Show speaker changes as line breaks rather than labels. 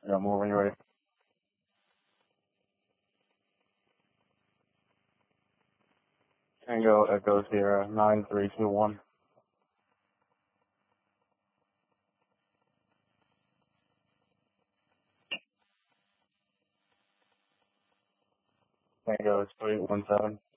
Yeah, move when you're ready. Tango Echo Sierra 9321. Tango 3817.